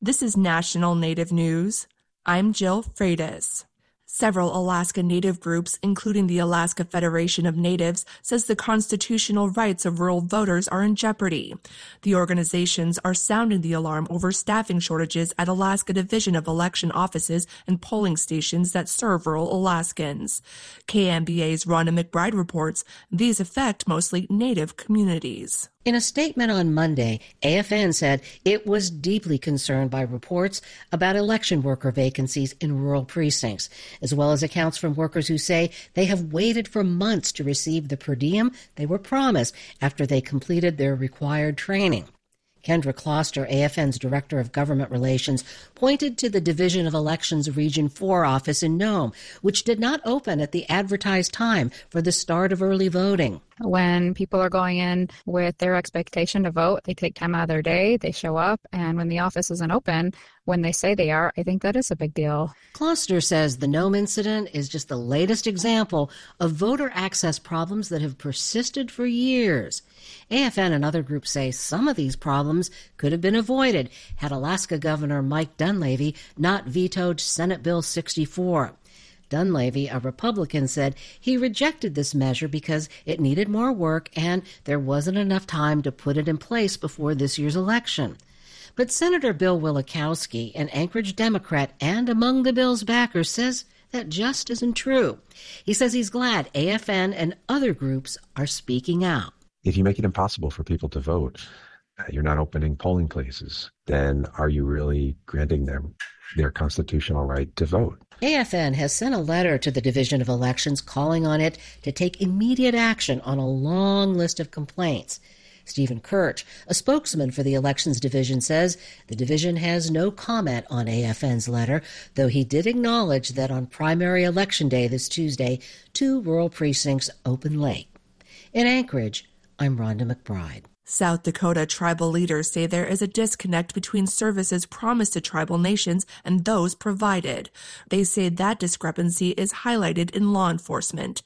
This is National Native News. I'm Jill Freitas. Several Alaska Native groups, including the Alaska Federation of Natives, says the constitutional rights of rural voters are in jeopardy. The organizations are sounding the alarm over staffing shortages at Alaska Division of Election offices and polling stations that serve rural Alaskans. KMBA's Rhonda McBride reports these affect mostly Native communities. In a statement on Monday, AFN said it was deeply concerned by reports about election worker vacancies in rural precincts, as well as accounts from workers who say they have waited for months to receive the per diem they were promised after they completed their required training. Kendra Kloster, AFN's Director of Government Relations, pointed to the Division of Elections Region 4 office in Nome, which did not open at the advertised time for the start of early voting. When people are going in with their expectation to vote, they take time out of their day, they show up, and when the office isn't open, when they say they are, I think that is a big deal. Kloster says the Nome incident is just the latest example of voter access problems that have persisted for years. AFN and other groups say some of these problems could have been avoided had Alaska Governor Mike Dunleavy not vetoed Senate Bill 64. Dunleavy, a Republican, said he rejected this measure because it needed more work and there wasn't enough time to put it in place before this year's election. But Senator Bill Wielechowski, an Anchorage Democrat and among the bill's backers, says that just isn't true. He says he's glad AFN and other groups are speaking out. If you make it impossible for people to vote, you're not opening polling places, then are you really granting them their constitutional right to vote? AFN has sent a letter to the Division of Elections calling on it to take immediate action on a long list of complaints. Stephen Kirch, a spokesman for the Elections Division, says the division has no comment on AFN's letter, though he did acknowledge that on primary election day this Tuesday, 2 rural precincts open late. In Anchorage, I'm Rhonda McBride. South Dakota tribal leaders say there is a disconnect between services promised to tribal nations and those provided. They say that discrepancy is highlighted in law enforcement.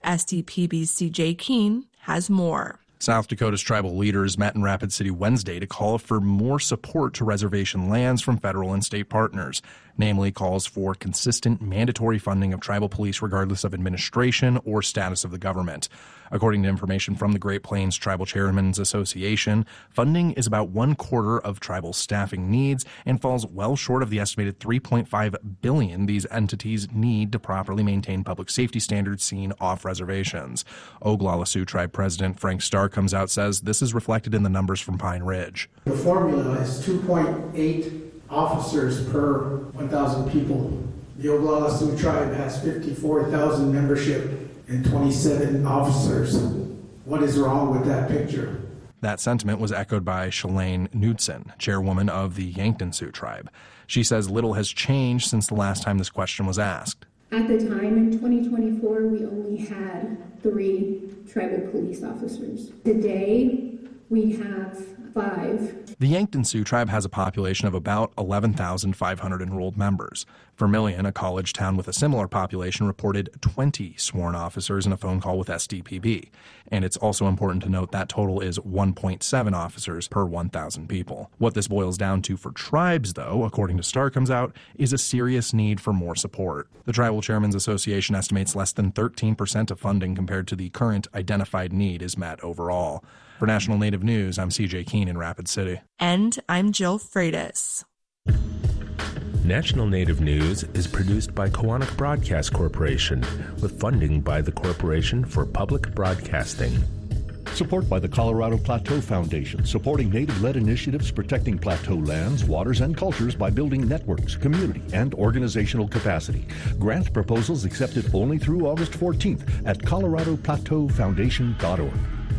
SDPB's CJ Keene has more. South Dakota's tribal leaders met in Rapid City Wednesday to call for more support to reservation lands from federal and state partners, namely calls for consistent mandatory funding of tribal police regardless of administration or status of the government. According to information from the Great Plains Tribal Chairmen's Association, funding is about 1/4 of tribal staffing needs and falls well short of the estimated $3.5 billion these entities need to properly maintain public safety standards seen off reservations. Oglala Sioux Tribe President Frank Starr comes out says this is reflected in the numbers from Pine Ridge. The formula is 2.8 officers per 1,000 people. The Oglala Sioux Tribe has 54,000 membership and 27 officers. What is wrong with that picture? That sentiment was echoed by Shalane Knudsen, chairwoman of the Yankton Sioux Tribe. She says little has changed since the last time this question was asked. At the time in 2024, we only had 3 tribal police officers. Today, we have 5. The Yankton Sioux Tribe has a population of about 11,500 enrolled members. Vermilion, a college town with a similar population, reported 20 sworn officers in a phone call with SDPB. And it's also important to note that total is 1.7 officers per 1,000 people. What this boils down to for tribes, though, according to Starr Comes Out, is a serious need for more support. The Tribal Chairmen's Association estimates less than 13% of funding compared to the current identified need is met overall. For National Native News, I'm CJ Keene in Rapid City. And I'm Jill Freitas. National Native News is produced by Koahnic Broadcast Corporation with funding by the Corporation for Public Broadcasting. Support by the Colorado Plateau Foundation, supporting Native-led initiatives protecting plateau lands, waters, and cultures by building networks, community, and organizational capacity. Grant proposals accepted only through August 14th at coloradoplateaufoundation.org.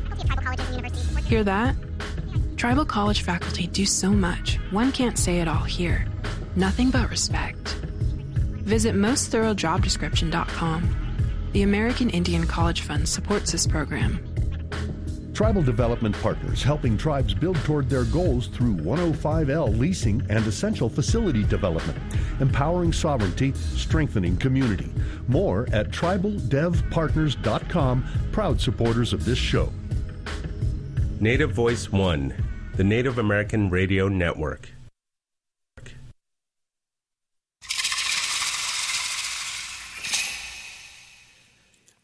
Hear that? Tribal college faculty do so much, one can't say it all here. Nothing but respect. Visit mostthoroughdescription.com. The American Indian College Fund supports this program. Tribal Development Partners, helping tribes build toward their goals through 105L leasing and essential facility development, empowering sovereignty, strengthening community. More at tribaldevpartners.com, proud supporters of this show. Native Voice One, the Native American Radio Network.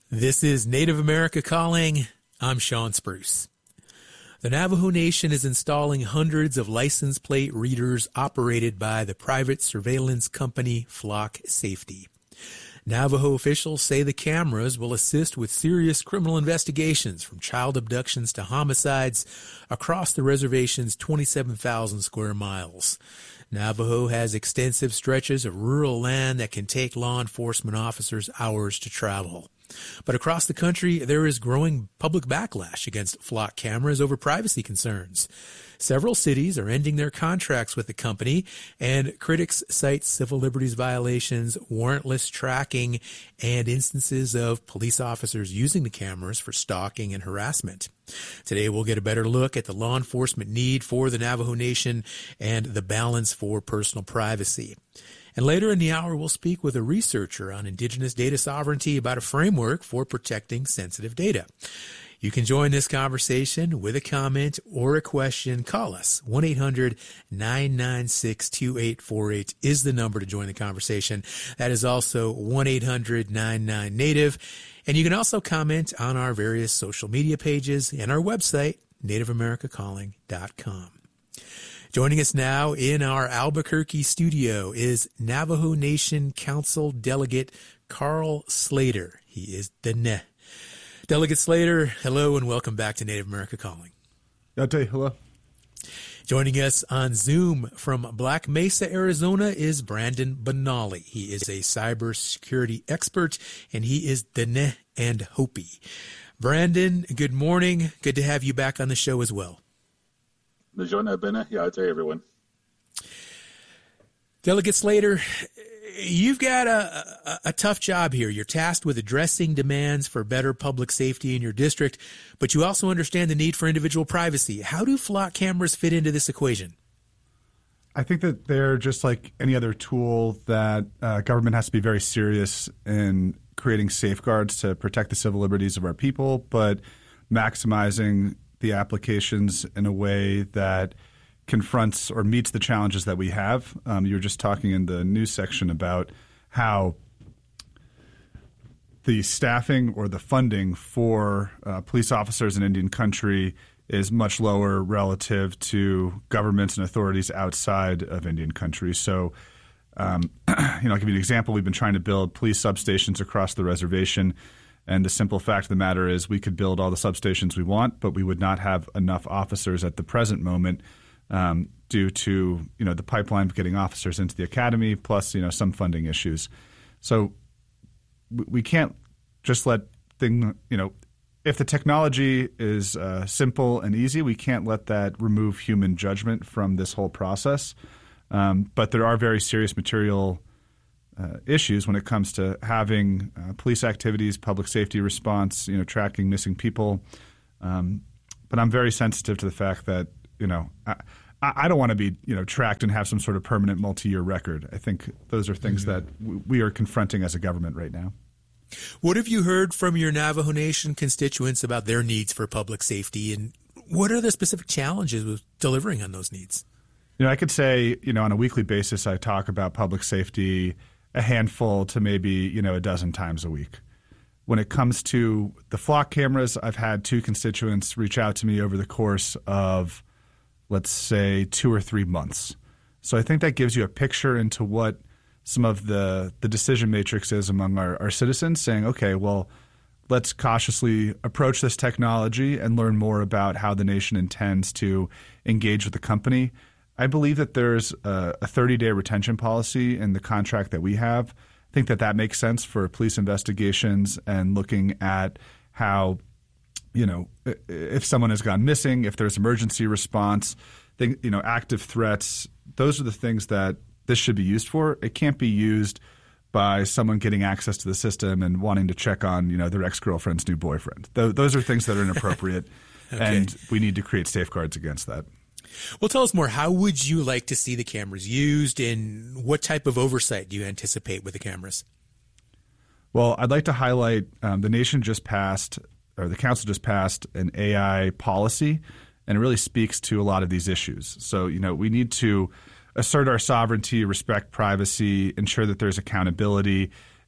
This is Native America Calling. I'm Sean Spruce. The Navajo Nation is installing hundreds of license plate readers operated by the private surveillance company Flock Safety. Navajo officials say the cameras will assist with serious criminal investigations from child abductions to homicides across the reservation's 27,000 square miles. Navajo has extensive stretches of rural land that can take law enforcement officers hours to travel. But across the country, there is growing public backlash against Flock cameras over privacy concerns. Several cities are ending their contracts with the company, and critics cite civil liberties violations, warrantless tracking, and instances of police officers using the cameras for stalking and harassment. Today, we'll get a better look at the law enforcement need for the Navajo Nation and the balance for personal privacy. And later in the hour, we'll speak with a researcher on indigenous data sovereignty about a framework for protecting sensitive data. You can join this conversation with a comment or a question. Call us. 1-800-996-2848 is the number to join the conversation. That is also 1-800-99-NATIVE. And you can also comment on our various social media pages and our website, nativeamericacalling.com. Joining us now in our Albuquerque studio is Navajo Nation Council Delegate Carl Slater. He is the NE. Delegate Slater, hello and welcome back to Native America Calling. Hello. Joining us on Zoom from Black Mesa, Arizona is Brandon Benally. He is a cybersecurity expert and he is the NE and Hopi. Brandon, good morning. Good to have you back on the show as well. Everyone. Delegate Slater, you've got a tough job here. You're tasked with addressing demands for better public safety in your district, but you also understand the need for individual privacy. How do Flock cameras fit into this equation? I think that they're just like any other tool that government has to be very serious in creating safeguards to protect the civil liberties of our people, but maximizing the applications in a way that confronts or meets the challenges that we have. You were just talking in the news section about how the staffing or the funding for police officers in Indian country is much lower relative to governments and authorities outside of Indian country. So, I'll give you an example. We've been trying to build police substations across the reservation. And the simple fact of the matter is we could build all the substations we want, but we would not have enough officers at the present moment due to, the pipeline of getting officers into the academy, plus, some funding issues. So we can't just let if the technology is simple and easy, we can't let that remove human judgment from this whole process. But there are very serious material issues when it comes to having police activities, public safety response, tracking missing people. But I'm very sensitive to the fact that, I don't want to be, tracked and have some sort of permanent multi-year record. I think those are things that we are confronting as a government right now. What have you heard from your Navajo Nation constituents about their needs for public safety, and what are the specific challenges with delivering on those needs? I could say, on a weekly basis, I talk about public safety a handful to maybe, a dozen times a week. When it comes to the Flock cameras, I've had two constituents reach out to me over the course of, let's say, 2 or 3 months. So I think that gives you a picture into what some of the decision matrix is among our citizens, saying, okay, well, let's cautiously approach this technology and learn more about how the nation intends to engage with the company. I believe that there's a 30-day retention policy in the contract that we have. I think that makes sense for police investigations and looking at how, if someone has gone missing, if there's emergency response, active threats. Those are the things that this should be used for. It can't be used by someone getting access to the system and wanting to check on, their ex-girlfriend's new boyfriend. Those are things that are inappropriate, okay. And we need to create safeguards against that. Well, tell us more. How would you like to see the cameras used, and what type of oversight do you anticipate with the cameras? Well, I'd like to highlight the nation just passed, or the council just passed, an AI policy, and it really speaks to a lot of these issues. So, we need to assert our sovereignty, respect privacy, ensure that there's accountability,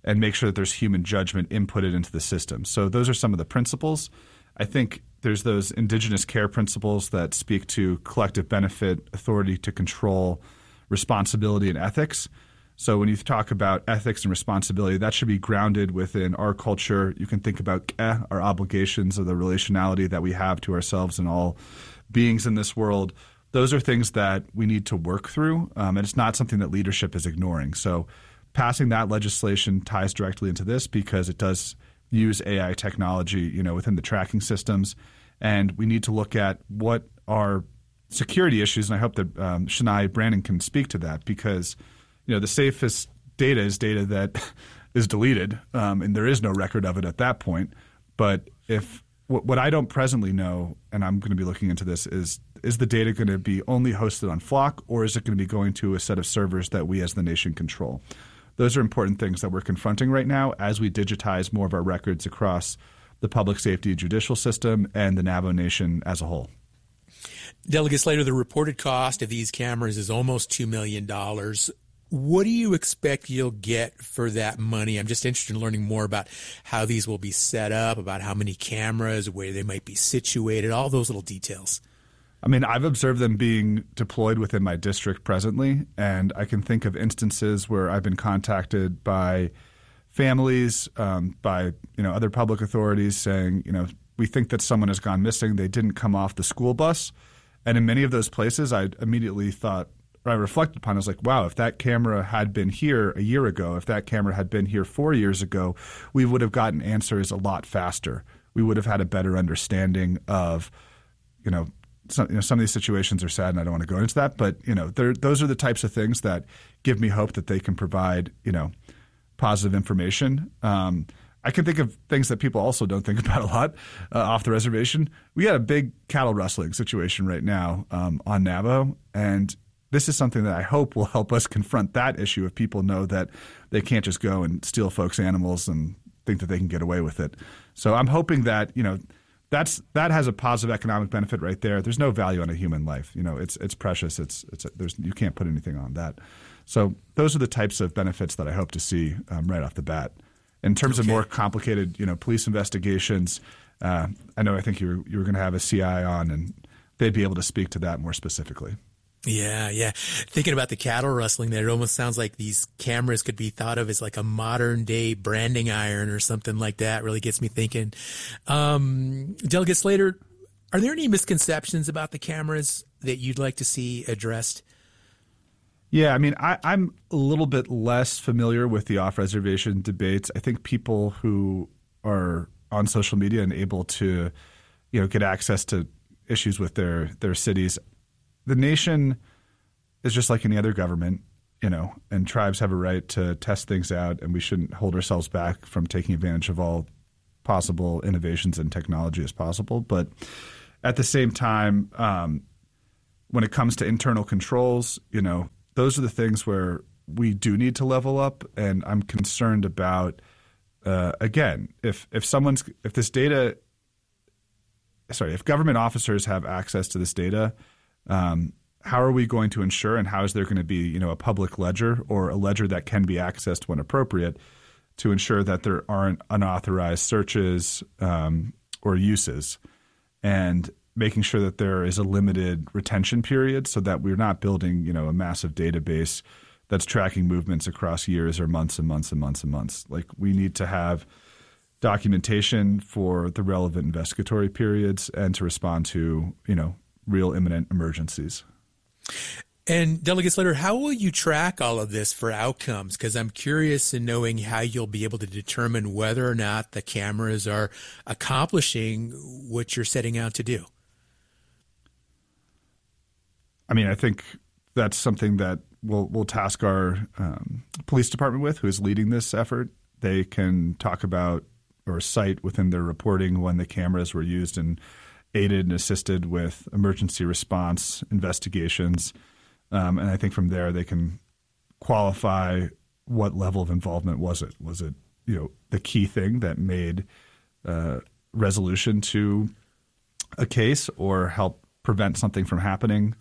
and make sure that there's human judgment inputted into the system. So those are some of the principles. I think there's those indigenous care principles that speak to collective benefit, authority to control, responsibility, and ethics. So when you talk about ethics and responsibility, that should be grounded within our culture. You can think about our obligations of the relationality that we have to ourselves and all beings in this world. Those are things that we need to work through, and it's not something that leadership is ignoring. So passing that legislation ties directly into this because it does use AI technology, within the tracking systems. And we need to look at what are security issues, and I hope that Shania Brandon can speak to that because the safest data is data that is deleted, and there is no record of it at that point. But if what I don't presently know, and I'm going to be looking into this, is the data going to be only hosted on Flock, or is it going to be going to a set of servers that we as the nation control? Those are important things that we're confronting right now as we digitize more of our records across the public safety judicial system and the Navajo Nation as a whole. Delegate Slater, the reported cost of these cameras is almost $2 million. What do you expect you'll get for that money? I'm just interested in learning more about how these will be set up, about how many cameras, where they might be situated, all those little details. I mean, I've observed them being deployed within my district presently, and I can think of instances where I've been contacted by families, by other public authorities saying, we think that someone has gone missing. They didn't come off the school bus. And in many of those places, I immediately thought, I reflected upon, I was like, wow, if that camera had been here a year ago, if that camera had been here 4 years ago, we would have gotten answers a lot faster. We would have had a better understanding of, some of these situations are sad and I don't want to go into that, but, those are the types of things that give me hope that they can provide, positive information. I can think of things that people also don't think about a lot off the reservation. We got a big cattle rustling situation right now on Navajo, and this is something that I hope will help us confront that issue if people know that they can't just go and steal folks' animals and think that they can get away with it. So I'm hoping that, that has a positive economic benefit right there. There's no value on a human life. It's precious. You can't put anything on that. So those are the types of benefits that I hope to see right off the bat. In terms of more complicated, police investigations, I think you were going to have a CI on, and they'd be able to speak to that more specifically. Yeah. Thinking about the cattle rustling there, it almost sounds like these cameras could be thought of as like a modern day branding iron or something like that. Really gets me thinking. Delegate Slater, are there any misconceptions about the cameras that you'd like to see addressed? Yeah, I mean, I'm a little bit less familiar with the off-reservation debates. I think people who are on social media and able to, get access to issues with their cities. The nation is just like any other government, and tribes have a right to test things out, and we shouldn't hold ourselves back from taking advantage of all possible innovations in technology as possible. But at the same time, when it comes to internal controls, those are the things where we do need to level up, and I'm concerned about, again, if government officers have access to this data, how are we going to ensure, and how is there going to be, a public ledger or a ledger that can be accessed when appropriate to ensure that there aren't unauthorized searches or uses, and making sure that there is a limited retention period so that we're not building, a massive database that's tracking movements across years or months and months and months and months. Like, we need to have documentation for the relevant investigatory periods and to respond to, real imminent emergencies. And Delegate Slater, how will you track all of this for outcomes? Because I'm curious in knowing how you'll be able to determine whether or not the cameras are accomplishing what you're setting out to do. I mean, I think that's something that we'll task our police department with, who is leading this effort. They can talk about or cite within their reporting when the cameras were used and aided and assisted with emergency response investigations. And I think from there they can qualify what level of involvement was it. Was it, the key thing that made resolution to a case or help prevent something from happening?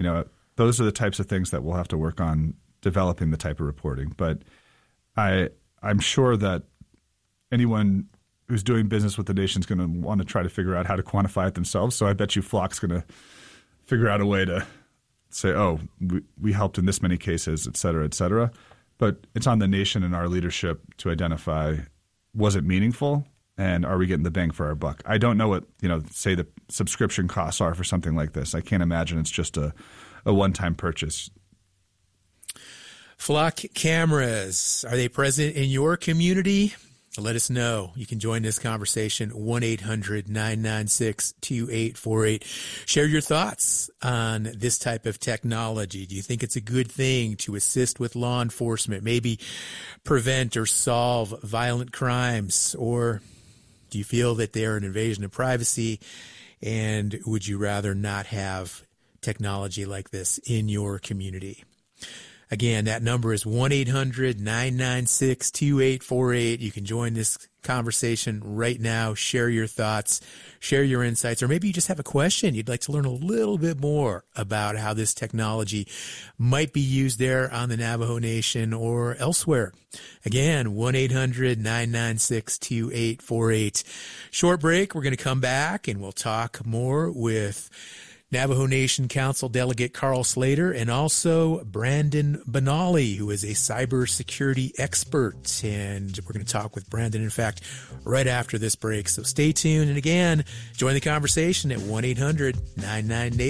Those are the types of things that we'll have to work on developing the type of reporting. But I I'm sure that anyone who's doing business with the nation is going to want to try to figure out how to quantify it themselves. So I bet you Flock's going to figure out a way to say, oh, we helped in this many cases, et cetera, et cetera. But it's on the nation and our leadership to identify, was it meaningful? And are we getting the bang for our buck? I don't know what, say the subscription costs are for something like this. I can't imagine it's just a one-time purchase. Flock cameras, are they present in your community? Let us know. You can join this conversation, 1-800-996-2848. Share your thoughts on this type of technology. Do you think it's a good thing to assist with law enforcement, maybe prevent or solve violent crimes? Or do you feel that they're an invasion of privacy? And would you rather not have technology like this in your community? Again, that number is 1-800-996-2848. You can join this conversation right now. Share your thoughts, share your insights, or maybe you just have a question. You'd like to learn a little bit more about how this technology might be used there on the Navajo Nation or elsewhere. Again, 1-800-996-2848. Short break. We're going to come back and we'll talk more with Navajo Nation Council Delegate Carl Slater, and also Brandon Benally, who is a cybersecurity expert. And we're going to talk with Brandon, in fact, right after this break. So stay tuned. And again, join the conversation at 1-800-99-NATIVE.